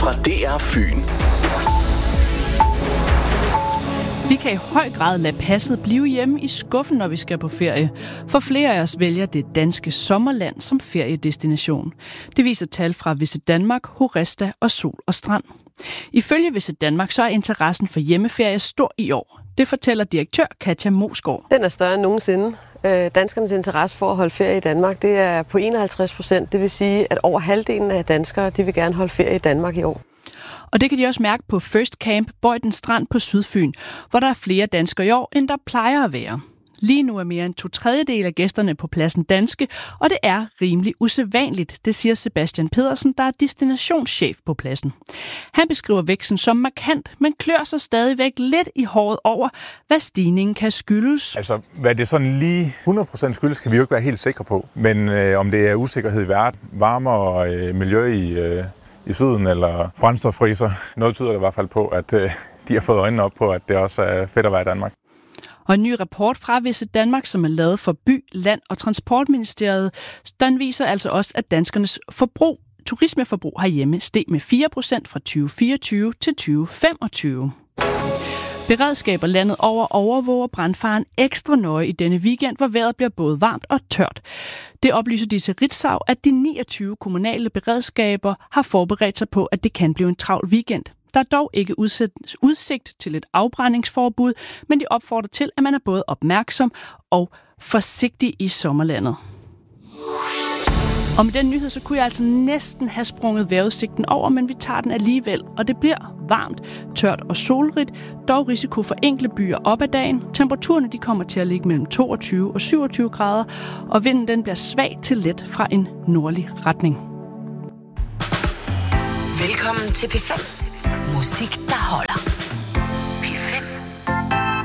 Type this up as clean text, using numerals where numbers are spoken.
fra DR Fyn. Vi kan i høj grad lade passet blive hjemme i skuffen, når vi skal på ferie. For flere af os vælger det danske sommerland som feriedestination. Det viser tal fra Visit Danmark, Horesta og Sol og Strand. Ifølge Visit Danmark så er interessen for hjemmeferie stor i år. Det fortæller direktør Katja Mosgaard. Den er større end nogensinde. Danskernes interesse for at holde ferie i Danmark, det er på 51%. Det vil sige, at over halvdelen af danskere, de vil gerne holde ferie i Danmark i år. Og det kan de også mærke på First Camp Bøjden Strand på Sydfyn, hvor der er flere danskere i år, end der plejer at være. Lige nu er mere end 2/3 af gæsterne på pladsen danske, og det er rimelig usædvanligt, det siger Sebastian Pedersen, der er destinationschef på pladsen. Han beskriver væksten som markant, men klør sig stadigvæk lidt i håret over, hvad stigningen kan skyldes. Altså, hvad det sådan lige 100% skyldes, kan vi jo ikke være helt sikre på. Men om det er usikkerhed i verden, varmere miljø i syden eller brændstoffriser, noget tyder det i hvert fald på, at de har fået øjnene op på, at det også er fedt at være i Danmark. Og en ny rapport fra Visit Danmark, som er lavet for By-, Land- og Transportministeriet, den viser altså også, at danskernes turismeforbrug herhjemme steg med 4% fra 2024 til 2025. Beredskaber landet over overvåger brandfaren ekstra nøje i denne weekend, hvor vejret bliver både varmt og tørt. Det oplyser de til Ritzau, at de 29 kommunale beredskaber har forberedt sig på, at det kan blive en travl weekend. Der er dog ikke udsigt til et afbrændingsforbud, men de opfordrer til, at man er både opmærksom og forsigtig i sommerlandet. Og med den nyhed, så kunne jeg altså næsten have sprunget vejrudsigten over, men vi tager den alligevel. Og det bliver varmt, tørt og solrigt, dog risiko for enkle byer op ad dagen. Temperaturerne de kommer til at ligge mellem 22 og 27 grader, og vinden den bliver svag til let fra en nordlig retning. Velkommen til P5. Musik, der holder.